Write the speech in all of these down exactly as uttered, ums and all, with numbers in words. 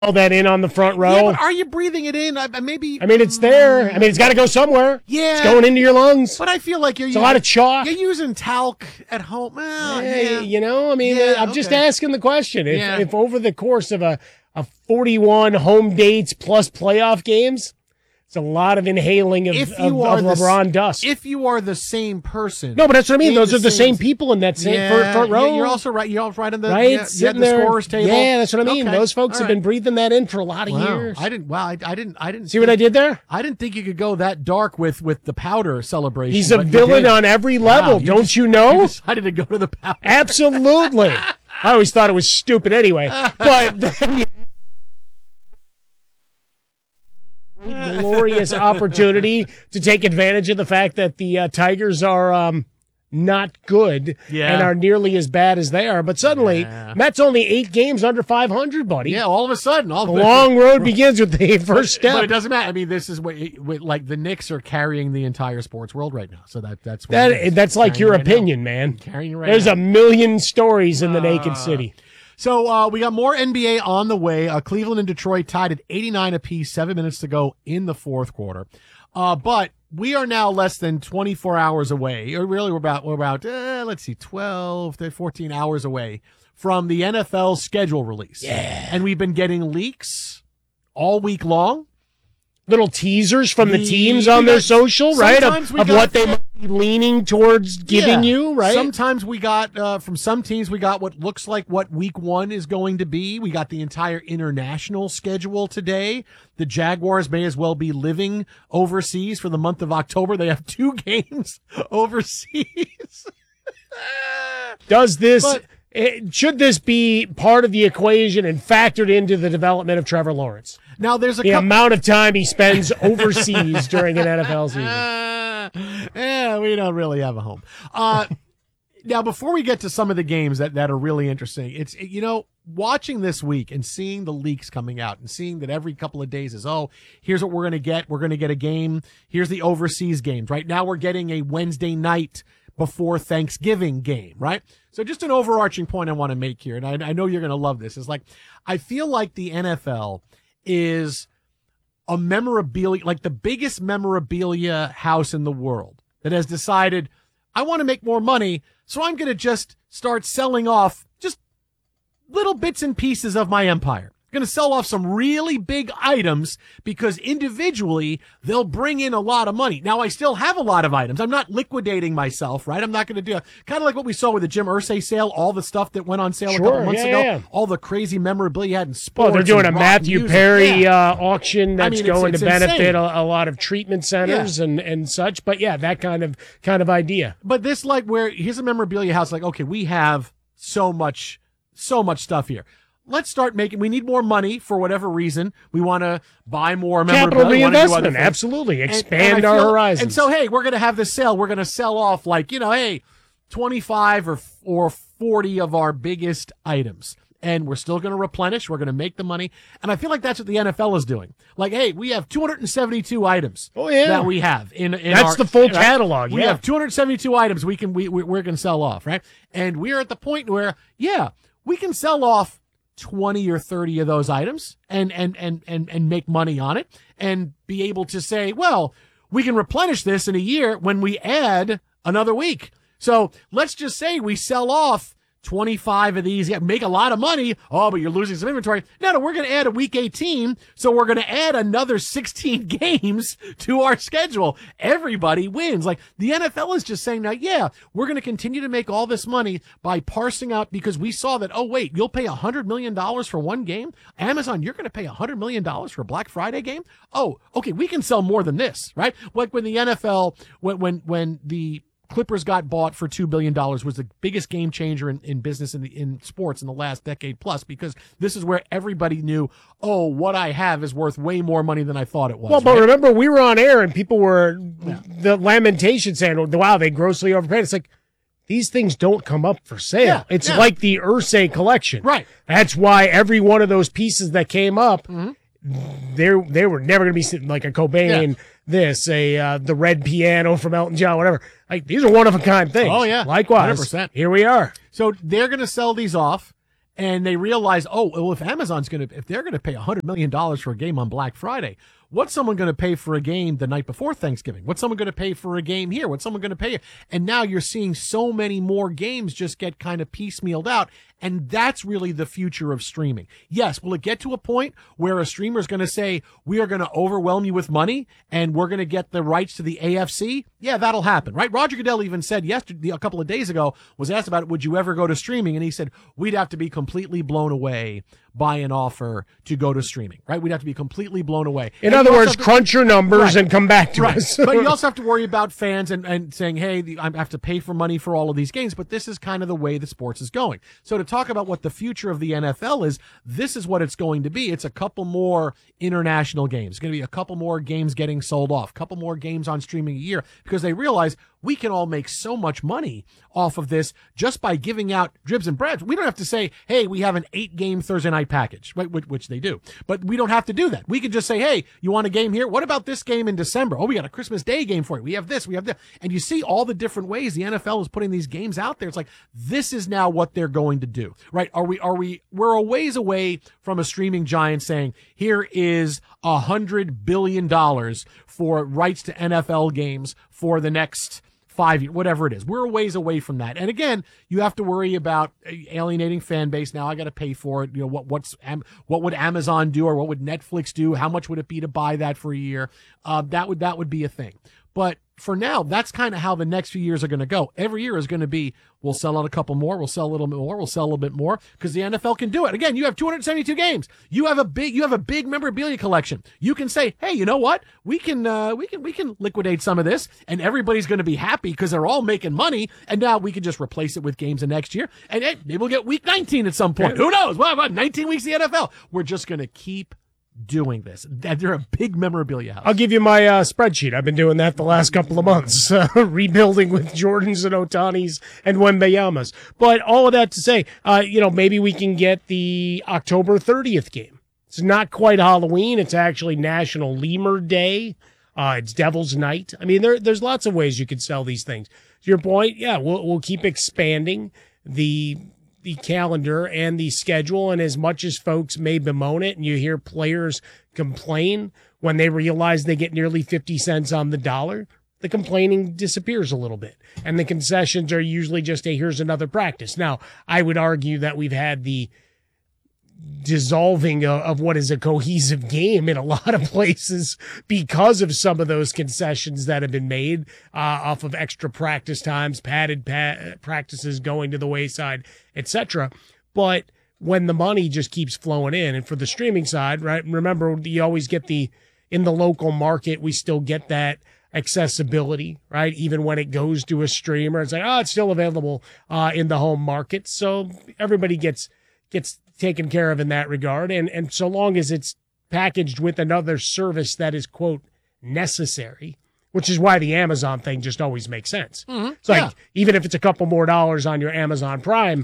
all that in on the front row. Yeah, but are you breathing it in? I, maybe. I mean, it's there. I mean, it's got to go somewhere. Yeah. It's going into your lungs. But I feel like you're It's using, a lot of chalk. You're using talc at home. Well, Yeah, yeah. You know, I mean, Yeah, I'm just okay. asking the question. If, Yeah. if over the course of a, a forty-one home dates plus playoff games, it's a lot of inhaling of, If of, you of are the s- LeBron dust. If you are the same person. No, but that's what I mean. in Those are the same same- people in that same Yeah, front, front row. yeah, you're also right. You're also right on the, right? yeah, yeah, Sitting the there. scorer's table. Yeah, that's what I mean. Okay. Those folks All have right. been breathing that in for a lot of Wow. years. I didn't. Wow. I, I didn't. I didn't See what I did there? I didn't think you could go that dark with with the powder celebration. He's a but you villain did. on every Wow, level. you Don't just- you know? You decided to go to the powder. Absolutely. I always thought it was stupid anyway. But glorious opportunity to take advantage of the fact that the uh, Tigers are um, not good Yeah. and are nearly as bad as they are. But suddenly, Yeah. Mets only eight games under five hundred, buddy. Yeah. All of a sudden, all The long road begins with the first step. But it doesn't matter. I mean, this is what, what like the Knicks are carrying the entire sports world right now. So that that's what it that is. that's like Carrying your it right now. opinion, man. Carrying it right There's now. a million stories in the naked Uh, city. So uh, we got more N B A on the way. Uh, Cleveland and Detroit tied at eighty-nine apiece, seven minutes to go in the fourth quarter. Uh, but we are now less than twenty-four hours away, or really we're about, we're about uh, let's see, twelve, fourteen hours away from the N F L schedule release. Yeah. And we've been getting leaks all week long. Little teasers from the, The- teams we on their got- social, right? Of, sometimes we of got- what they might be leaning towards giving Yeah. you, right? Sometimes we got, uh, from some teams, we got what looks like what week one is going to be. We got the entire international schedule today. The Jaguars may as well be living overseas for the month of October. They have two games overseas. Does this, But- eh, should this be part of the equation and factored into the development of Trevor Lawrence? Now there's a The couple. amount of time he spends overseas during an N F L season. Uh, yeah, we don't really have a home. Uh, now, before we get to some of the games that, that are really interesting, it's, you know, watching this week and seeing the leaks coming out and seeing that every couple of days is, oh, here's what we're going to get. We're going to get a game. Here's the overseas games. Right now we're getting a Wednesday night before Thanksgiving game, right? So just an overarching point I want to make here, and I, I know you're going to love this, is like, I feel like the N F L is a memorabilia, like the biggest memorabilia house in the world that has decided, I want to make more money, so I'm going to just start selling off just little bits and pieces of my empire. I'm going to sell off some really big items because individually they'll bring in a lot of money. Now I still have a lot of items. I'm not liquidating myself, right? I'm not going to do kind of like what we saw with the Jim Irsay sale, all the stuff that went on sale Sure, a couple months yeah, ago, yeah. all the crazy memorabilia you had in sports. Well, they're doing a and rock Matthew music. Perry Yeah. uh, auction that's I mean, it's- going it's to benefit insane. a, a lot of treatment centers and, and such. But yeah, that kind of kind of idea. But this, like, where here's a memorabilia house, like, okay, we have so much, so much stuff here. Let's start making, we need more money for whatever reason. We want to buy more memorabilia. Capital We wanna do other reinvestment, things. absolutely. And- Expand and I our feel- horizons. And so, hey, we're going to have this sale. We're going to sell off, like, you know, hey, twenty-five or, or forty of our biggest items. And we're still going to replenish. We're going to make the money. And I feel like that's what the N F L is doing. Like, hey, we have two hundred seventy-two items Oh, yeah. that we have in, in That's our, the full right? catalog, We yeah. have two hundred seventy-two items we can, we, we, we're going to sell off, right? And we're at the point where, yeah, we can sell off twenty or thirty of those items and, and, and, and, and make money on it and be able to say, well, we can replenish this in a year when we add another week. So let's just say we sell off twenty-five of these, yeah, make a lot of money. Oh, but you're losing some inventory. No, no, we're going to add a week eighteen. So we're going to add another sixteen games to our schedule. Everybody wins. Like the N F L is just saying now, yeah, we're going to continue to make all this money by parsing out because we saw that, oh, wait, you'll pay a hundred million dollars for one game. Amazon, you're going to pay a hundred million dollars for a Black Friday game. Oh, okay. We can sell more than this, right? Like when the N F L, when, when, when the Clippers got bought for two billion dollars was the biggest game changer in, in business in the, in sports in the last decade plus, because this is where everybody knew, oh, what I have is worth way more money than I thought it was. Well, but right? remember, we were on air and people were, Yeah. the lamentation saying, wow, they grossly overpaid. It's like, these things don't come up for sale. Yeah, it's yeah. like the Irsay collection. Right. That's why every one of those pieces that came up, Mhm. they they were never going to be sitting like a Cobain, Yeah. this, a uh, the red piano from Elton John, whatever. Like, these are one of a kind things. Oh, yeah. Likewise. one hundred percent. Here we are. So they're going to sell these off. and they realize, oh, well, if Amazon's going to, if they're going to pay one hundred million dollars for a game on Black Friday, what's someone going to pay for a game the night before Thanksgiving? What's someone going to pay for a game here? What's someone going to pay? And now you're seeing so many more games just get kind of piecemealed out. And that's really the future of streaming. Yes, will it get to a point where a streamer is going to say, we are going to overwhelm you with money and we're going to get the rights to the A F C? Yeah, that'll happen, right? Roger Goodell even said yesterday, a couple of days ago, was asked about it, would you ever go to streaming? And he said, we'd have to be completely blown away by an offer to go to streaming, right? We'd have to be completely blown away. In and other words, to, crunch your numbers right, and come back to right. us. But you also have to worry about fans and, and saying, hey, I have to pay for money for all of these games. But this is kind of the way the sports is going. So to talk about what the future of the N F L is, this is what it's going to be. It's a couple more international games. It's going to be a couple more games getting sold off, a couple more games on streaming a year, because they realize we can all make so much money off of this just by giving out dribs and breads. We don't have to say, hey, we have an eight-game Thursday night package, right, which they do. But we don't have to do that. We can just say, hey, you want a game here? What about this game in December? Oh, we got a Christmas Day game for you. We have this, we have that. And you see all the different ways the N F L is putting these games out there. It's like, this is now what they're going to do, right? Are we, are we, we're a ways away from a streaming giant saying, here is a hundred billion dollars for rights to N F L games for the next five years, whatever it is. We're a ways away from that. And again, you have to worry about alienating fan base. Now I got to pay for it. You know, what, what's, what would Amazon do, or what would Netflix do? How much would it be to buy that for a year? Uh, that would, that would be a thing. But for now, that's kind of how the next few years are going to go. Every year is going to be, we'll sell out a couple more, we'll sell a little bit more, we'll sell a little bit more, because the N F L can do it. Again, you have two hundred seventy-two games. You have a big, you have a big memorabilia collection. You can say, hey, you know what? We can, uh, we can, we can liquidate some of this, and everybody's going to be happy because they're all making money. And now we can just replace it with games the next year, and hey, maybe we'll get week nineteen at some point. Yeah. Who knows? Well, about nineteen weeks of the N F L. We're just going to keep doing this. They're a big memorabilia house. I'll give you my uh, spreadsheet. I've been doing that the last couple of months, uh, rebuilding with Jordans and Otanis and Wembeyamas. But all of that to say, uh, you know, maybe we can get the October thirtieth game. It's not quite Halloween. It's actually National Lemur Day. Uh, it's Devil's Night. I mean, there, there's lots of ways you could sell these things. To your point, yeah, we'll we'll keep expanding the the calendar and the schedule. And as much as folks may bemoan it, and you hear players complain when they realize they get nearly fifty cents on the dollar, the complaining disappears a little bit. And the concessions are usually just a, here's another practice. Now, I would argue that we've had the dissolving of, of what is a cohesive game in a lot of places because of some of those concessions that have been made uh, off of extra practice times, padded pa- practices going to the wayside, et cetera. But when the money just keeps flowing in, and for the streaming side, right? Remember, you always get the, in the local market, we still get that accessibility, right? Even when it goes to a streamer, it's like, oh, it's still available uh, in the home market. So everybody gets, gets, taken care of in that regard. And, and so long as it's packaged with another service that is, quote, necessary, which is why the Amazon thing just always makes sense. Mm-hmm. It's like, yeah. even if it's a couple more dollars on your Amazon Prime, one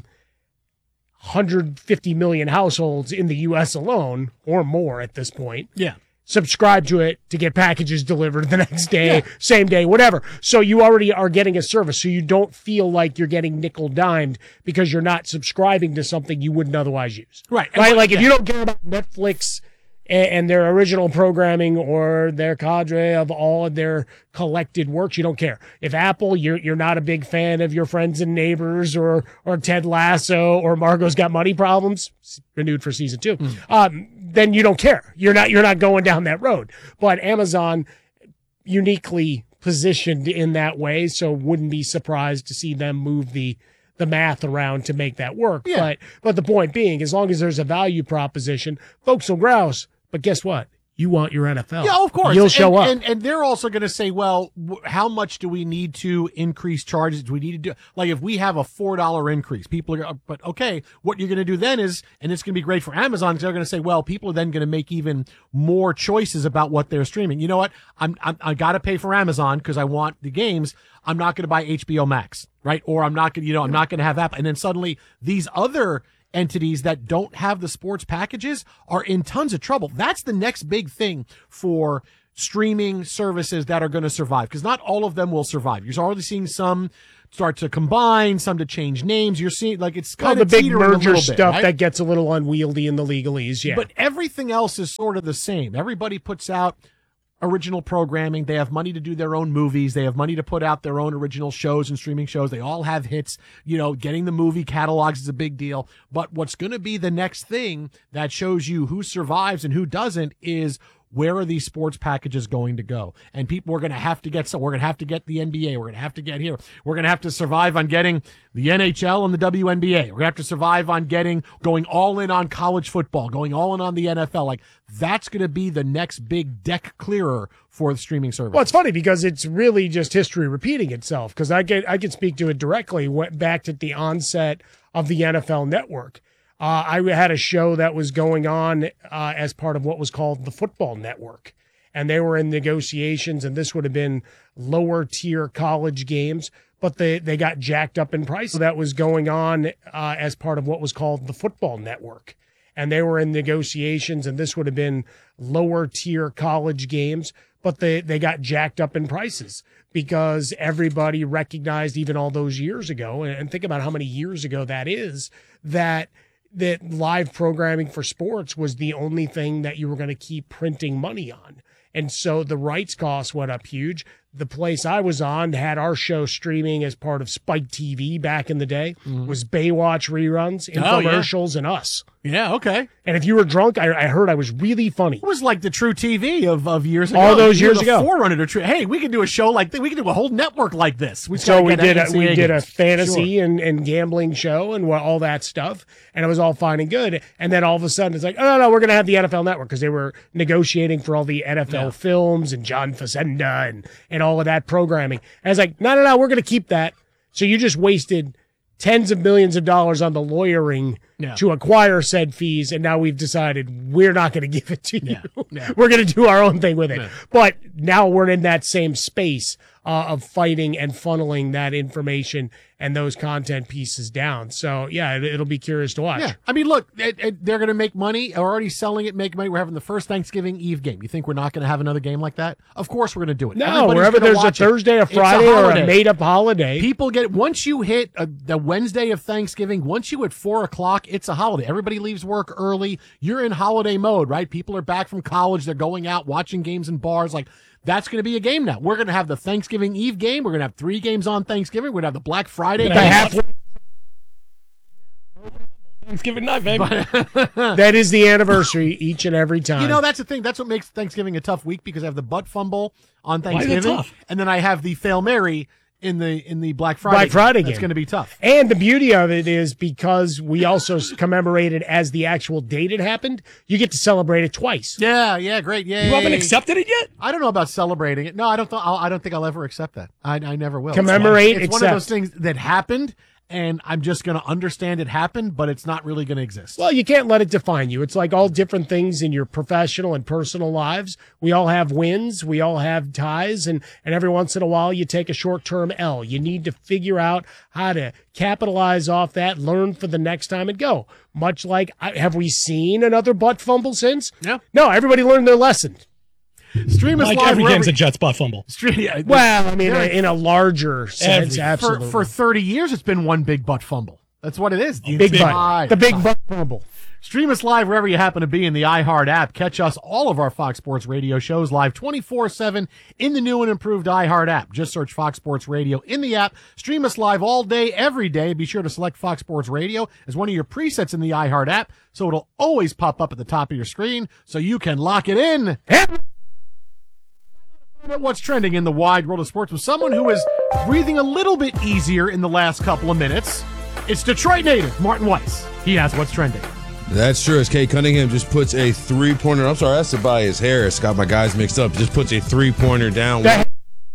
hundred fifty million households in the U S alone, or more at this point, yeah, subscribe to it to get packages delivered the next day, yeah. same day, whatever. So you already are getting a service, so you don't feel like you're getting nickel-dimed because you're not subscribing to something you wouldn't otherwise use. Right. Right? And like yeah. if you don't care about Netflix and, and their original programming or their cadre of all of their collected works, you don't care. If Apple, you're you're not a big fan of Your Friends and Neighbors or or Ted Lasso or Margot's Got Money Problems, renewed for season two, mm. um, then you don't care. You're not you're not going down that road. But Amazon uniquely positioned in that way, so wouldn't be surprised to see them move the the math around to make that work. Yeah. But but the point being, as long as there's a value proposition, folks will grouse. But guess what? You want your N F L. Yeah, of course. You'll show and, up. And, and they're also going to say, well, w- how much do we need to increase charges? Do we need to do, like, if we have a four dollar increase, people are, but okay, what you're going to do then is, and it's going to be great for Amazon, because they're going to say, well, people are then going to make even more choices about what they're streaming. You know what? I'm, I'm I got to pay for Amazon because I want the games. I'm not going to buy H B O Max, right? Or I'm not going to, you know, I'm not going to have Apple. And then suddenly these other entities that don't have the sports packages are in tons of trouble. That's the next big thing for streaming services that are going to survive, because not all of them will survive. You're already seeing some start to combine, some to change names. You're seeing like it's All kind the of big merger bit, stuff right? that gets a little unwieldy in the legalese, yeah. But everything else is sort of the same. Everybody puts out original programming. They have money to do their own movies. They have money to put out their own original shows and streaming shows. They all have hits. You know, getting the movie catalogs is a big deal. But what's going to be the next thing that shows you who survives and who doesn't is where are these sports packages going to go? And people are going to have to get some. We're going to have to get the N B A. We're going to have to get here. We're going to have to survive on getting the N H L and the W N B A. We're going to have to survive on getting, going all in on college football, going all in on the N F L. Like, that's going to be the next big deck clearer for the streaming service. Well, it's funny because it's really just history repeating itself. Because I get, I can speak to it directly. Went back at the onset of the N F L Network. Uh, I had a show that was going on uh, as part of what was called the Football Network, and they were in negotiations, and this would have been lower tier college games, but they, they got jacked up in price. So that was going on uh, as part of what was called the Football Network, and they were in negotiations, and this would have been lower tier college games, but they, they got jacked up in prices because everybody recognized even all those years ago, and think about how many years ago that is, that that live programming for sports was the only thing that you were going to keep printing money on. And so the rights costs went up huge. The place I was on had our show streaming as part of Spike T V back in the day, mm-hmm. was Baywatch reruns, infomercials, oh, yeah. and us. Yeah, okay. And if you were drunk, I, I heard I was really funny. It was like the True T V of, of years ago. All those years ago. Forerunner to True. Hey, we could do a show like that. We could do a whole network like this. We so we did a, we did a fantasy sure. and, and gambling show and all that stuff, and it was all fine and good. And then all of a sudden, it's like, oh, no, no, we're going to have the N F L Network because they were negotiating for all the N F L yeah. films and John Facenda and, and all of that programming. And I was like, no, no, no, we're going to keep that. So you just wasted tens of millions of dollars on the lawyering yeah. to acquire said fees, and now we've decided we're not going to give it to you. Yeah. Yeah. We're going to do our own thing with it. Yeah. But now we're in that same space uh, of fighting and funneling that information and those content pieces down. So, yeah, it, it'll be curious to watch. Yeah. I mean, look, it, it, they're going to make money. They're already selling it, make money. We're having the first Thanksgiving Eve game. You think we're not going to have another game like that? Of course we're going to do it. No, Everybody's wherever there's a Thursday, it. a Friday, a or a made-up holiday. People get, once you hit a, the Wednesday of Thanksgiving, once you hit four o'clock, it's a holiday. Everybody leaves work early. You're in holiday mode, right? People are back from college. They're going out, watching games in bars. Like, that's going to be a game now. We're going to have the Thanksgiving Eve game. We're going to have three games on Thanksgiving. We're going to have the Black Friday game. Halfway- Thanksgiving night, baby. That is the anniversary each and every time. You know, that's the thing. That's what makes Thanksgiving a tough week because I have the butt fumble on Thanksgiving, and then I have the Fail Mary in the in the Black Friday. Black Friday game. game. It's going to be tough. And the beauty of it is because we also commemorated as the actual date it happened, you get to celebrate it twice. Yeah, yeah, great. Yeah. You haven't accepted it yet? I don't know about celebrating it. No, I don't. Th- I don't think I'll ever accept that. I, I never will. Commemorate. It's, it's one of those things that happened. And I'm just going to understand it happened, but it's not really going to exist. Well, you can't let it define you. It's like all different things in your professional and personal lives. We all have wins. We all have ties. And, and every once in a while, you take a short-term L. You need to figure out how to capitalize off that, learn for the next time, and go. Much like, have we seen another butt fumble since? Yeah. No, everybody learned their lesson. Stream us like live every wherever, game's a Jets butt fumble. Stream, yeah, well, I mean, yeah. in a larger sense, every, absolutely. For, for thirty years, it's been one big butt fumble. That's what it is. The big butt. The big butt fumble. Stream us live wherever you happen to be in the iHeart app. Catch us, all of our Fox Sports Radio shows, live twenty-four seven in the new and improved iHeart app. Just search Fox Sports Radio in the app. Stream us live all day, every day. Be sure to select Fox Sports Radio as one of your presets in the iHeart app, so it'll always pop up at the top of your screen, so you can lock it in. What's trending in the wide world of sports with someone who is breathing a little bit easier in the last couple of minutes. It's Detroit native Martin Weiss. He has what's trending. That's true. As Kate Cunningham just puts a three-pointer. I'm sorry, that's Tobias Harris. Got my guys mixed up. Just puts a three-pointer down. That-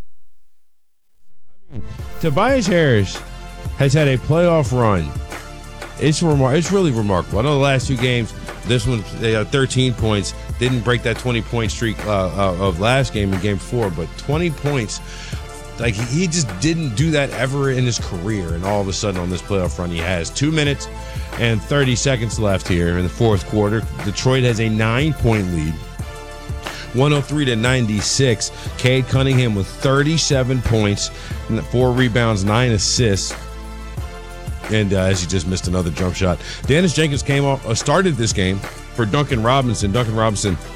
Tobias Harris has had a playoff run. It's remar- It's really remarkable. I know the last two games, this one, they had thirteen points. Didn't break that twenty-point streak uh, uh, of last game in game four, but twenty points. Like, he just didn't do that ever in his career, and all of a sudden on this playoff run he has. Two minutes and thirty seconds left here in the fourth quarter. Detroit has a nine-point lead one oh three to ninety-six. Cade Cunningham with thirty-seven points, four rebounds, nine assists. And uh, as he just missed another jump shot. Dennis Jenkins came off, uh, started this game for Duncan Robinson. Duncan Robinson